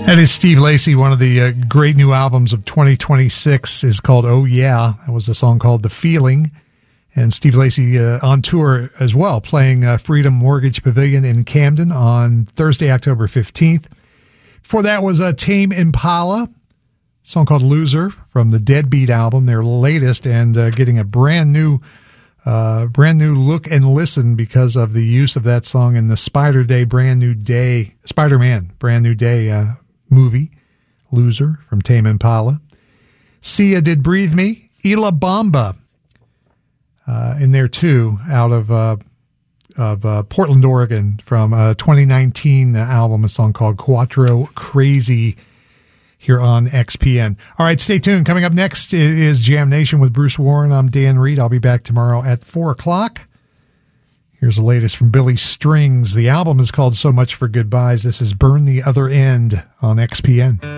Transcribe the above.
That is Steve Lacy. One of the great new albums of 2026 is called Oh Yeah. That was a song called The Feeling. And Steve Lacy on tour as well, playing Freedom Mortgage Pavilion in Camden on Thursday, October 15th. Before that was Tame Impala, a song called Loser from the Deadbeat album, their latest, and getting a brand new look and listen because of the use of that song in the Spider-Man Brand New Day movie, Loser from Tame Impala. Sia did Breathe Me. Ela Bamba in there too, out of Portland, Oregon, from 2019 album, a song called Quattro Crazy, here on XPN. All right, stay tuned. Coming up next is Jam Nation with Bruce Warren. I'm Dan Reed. I'll be back tomorrow at 4 o'clock. Here's the latest from Billy Strings. The album is called So Much for Goodbyes. This is Burn the Other End on XPN.